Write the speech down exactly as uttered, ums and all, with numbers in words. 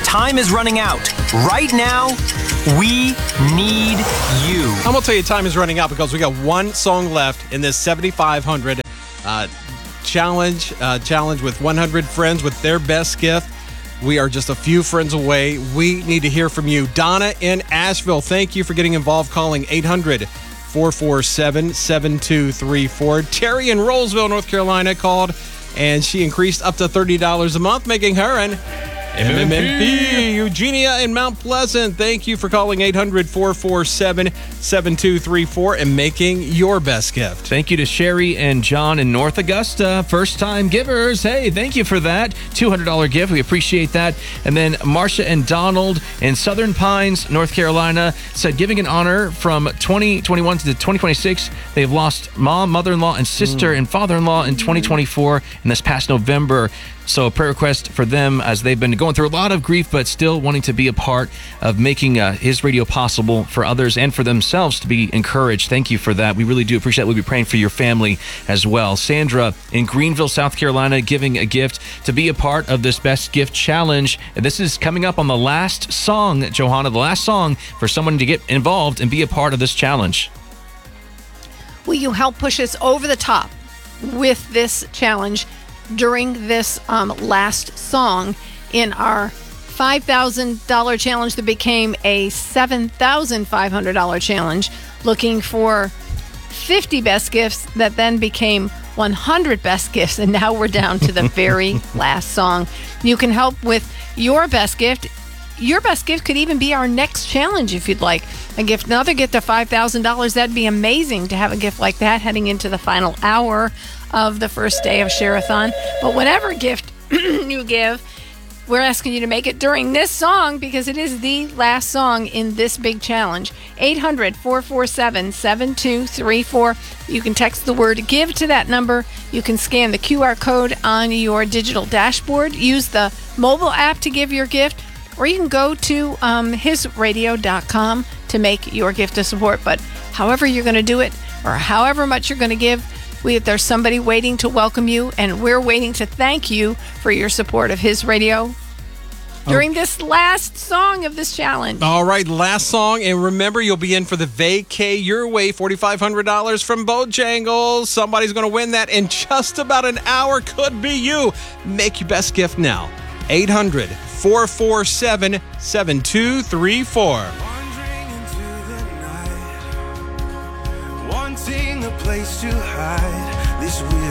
time is running out. Right now, we need you. I'm going to tell you time is running out because we got one song left in this seventy-five hundred uh, challenge, uh, challenge with one hundred friends with their best gift. We are just a few friends away. We need to hear from you. Donna in Asheville, thank you for getting involved, calling eight hundred, four four seven, seven two three four. Terry in Rollsville, North Carolina called, and she increased up to thirty dollars a month, making her an M M M P. Eugenia in Mount Pleasant, thank you for calling eight hundred, four four seven, seven two three four and making your best gift. Thank you to Sherry and John in North Augusta, first-time givers. Hey, thank you for that. two hundred dollars gift. We appreciate that. And then Marcia and Donald in Southern Pines, North Carolina, said giving an honor from twenty twenty-one to twenty twenty-six. They've lost mom, mother-in-law, and sister mm. and father-in-law in twenty twenty-four and this past November. So a prayer request for them as they've been going through a lot of grief, but still wanting to be a part of making uh, his radio possible for others and for themselves to be encouraged. Thank you for that. We really do appreciate it. We'll be praying for your family as well. Sandra in Greenville, South Carolina, giving a gift to be a part of this Best Gift Challenge. And this is coming up on the last song, Johanna, the last song for someone to get involved and be a part of this challenge. Will you help push us over the top with this challenge during this um, last song in our five thousand dollars challenge that became a seven thousand five hundred dollars challenge, looking for fifty best gifts that then became one hundred best gifts, and now we're down to the very last song. You can help with your best gift. Your best gift could even be our next challenge if you'd like. A gift, another gift of five thousand dollars. That'd be amazing to have a gift like that heading into the final hour of the first day of Share-a-thon. But whatever gift you give, we're asking you to make it during this song because it is the last song in this big challenge. eight hundred, four four seven, seven two three four. You can text the word GIVE to that number. You can scan the Q R code on your digital dashboard. Use the mobile app to give your gift. Or you can go to um, his radio dot com to make your gift of support. But however you're going to do it, or however much you're going to give, we, there's somebody waiting to welcome you, and we're waiting to thank you for your support of His Radio during okay. this last song of this challenge. All right, last song. And remember, you'll be in for the Vacay Your Way, four thousand five hundred dollars from Bojangles. Somebody's going to win that in just about an hour. Could be you. Make your best gift now. eight hundred, four four seven, seven two three four. Wandering into the night, wanting a place to hide. This weird